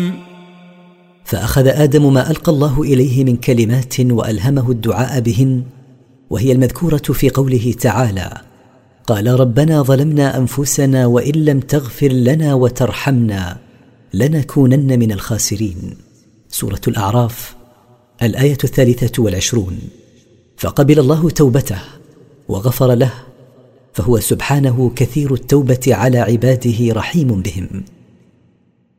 فأخذ آدم ما ألقى الله إليه من كلمات وألهمه الدعاء بهن، وهي المذكورة في قوله تعالى: قال ربنا ظلمنا أنفسنا وإن لم تغفر لنا وترحمنا لنكونن من الخاسرين. سورة الأعراف الآية 23. فقبل الله توبته وغفر له، فهو سبحانه كثير التوبة على عباده رحيم بهم.